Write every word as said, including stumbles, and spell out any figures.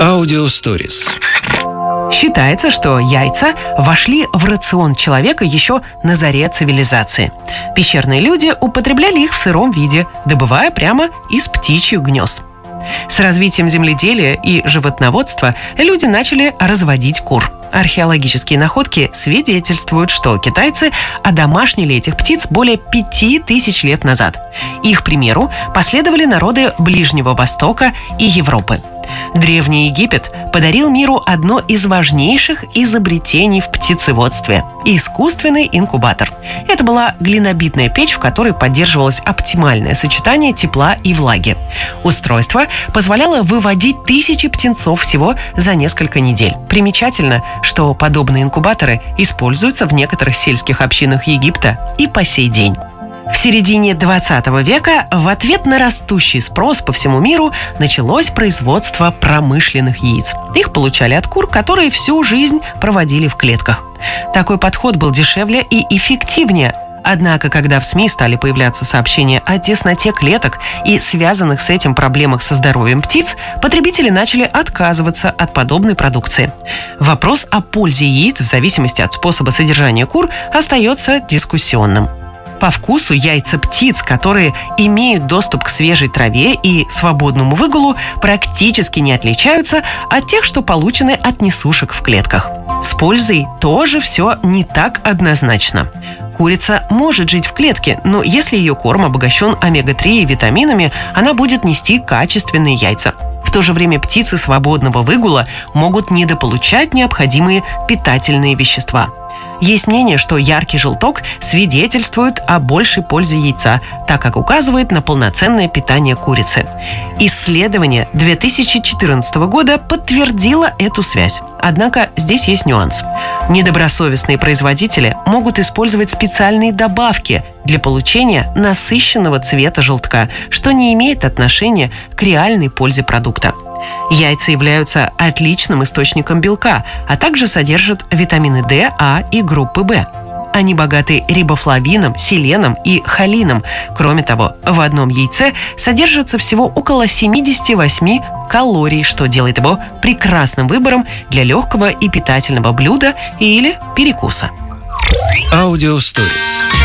Аудиосторис. Считается, что яйца вошли в рацион человека еще на заре цивилизации. Пещерные люди употребляли их в сыром виде, добывая прямо из птичьих гнезд. С развитием земледелия и животноводства люди начали разводить кур. Археологические находки свидетельствуют, что китайцы одомашнили этих птиц более пяти тысяч лет назад. Их примеру последовали народы Ближнего Востока и Европы. Древний Египет подарил миру одно из важнейших изобретений в птицеводстве – искусственный инкубатор. Это была глинобитная печь, в которой поддерживалось оптимальное сочетание тепла и влаги. Устройство позволяло выводить тысячи птенцов всего за несколько недель. Примечательно, что подобные инкубаторы используются в некоторых сельских общинах Египта и по сей день. В середине двадцатого века в ответ на растущий спрос по всему миру началось производство промышленных яиц. Их получали от кур, которые всю жизнь проводили в клетках. Такой подход был дешевле и эффективнее. Однако, когда в СМИ стали появляться сообщения о тесноте клеток и связанных с этим проблемах со здоровьем птиц, потребители начали отказываться от подобной продукции. Вопрос о пользе яиц в зависимости от способа содержания кур остается дискуссионным. По вкусу яйца птиц, которые имеют доступ к свежей траве и свободному выгулу, практически не отличаются от тех, что получены от несушек в клетках. С пользой тоже все не так однозначно. Курица может жить в клетке, но если ее корм обогащен омега три и витаминами, она будет нести качественные яйца. В то же время птицы свободного выгула могут недополучать необходимые питательные вещества. Есть мнение, что яркий желток свидетельствует о большей пользе яйца, так как указывает на полноценное питание курицы. Исследование две тысячи четырнадцатого года подтвердило эту связь. Однако здесь есть нюанс. Недобросовестные производители могут использовать специальные добавки для получения насыщенного цвета желтка, что не имеет отношения к реальной пользе продукта. Яйца являются отличным источником белка, а также содержат витамины D, А и группы В. Они богаты рибофлавином, селеном и холином. Кроме того, в одном яйце содержится всего около семьдесят восемь калорий, что делает его прекрасным выбором для легкого и питательного блюда или перекуса. Аудиосторис.